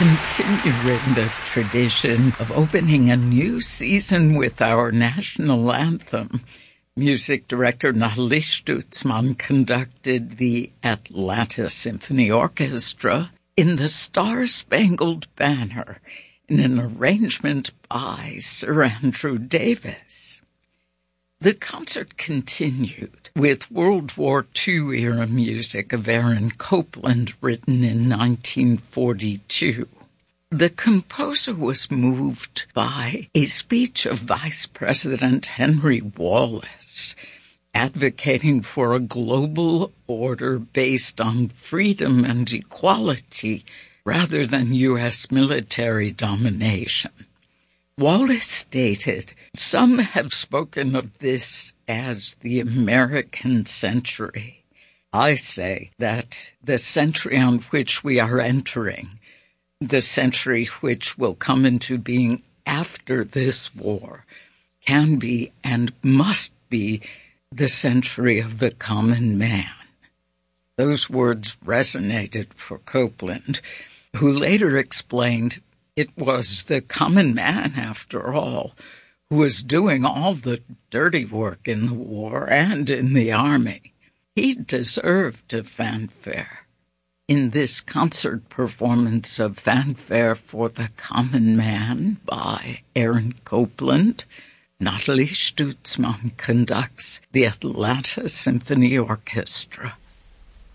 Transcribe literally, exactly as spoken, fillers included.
Continuing the tradition of opening a new season with our national anthem, music director Nathalie Stutzmann conducted the Atlanta Symphony Orchestra in the Star-Spangled Banner in an arrangement by Sir Andrew Davis. The concert continued with World War Two era music of Aaron Copland, written in nineteen forty-two. The composer was moved by a speech of Vice President Henry Wallace, advocating for a global order based on freedom and equality rather than U S military domination. Wallace stated, "Some have spoken of this as the American century. I say that the century on which we are entering, the century which will come into being after this war, can be and must be the century of the common man." Those words resonated for Copland, who later explained it was the common man, after all, who was doing all the dirty work in the war and in the army. He deserved a fanfare. In this concert performance of Fanfare for the Common Man by Aaron Copland, Nathalie Stutzmann conducts the Atlanta Symphony Orchestra.